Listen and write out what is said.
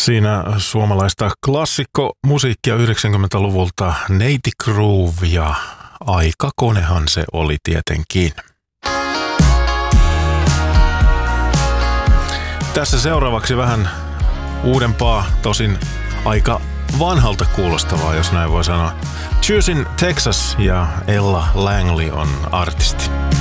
Siinä suomalaista klassikkomusiikkia 90-luvulta Neiti Groove ja aikakonehan se oli tietenkin. Tässä seuraavaksi vähän uudempaa, tosin aika vanhalta kuulostavaa, jos näin voi sanoa. Choosing Texas ja Ella Langley on artisti.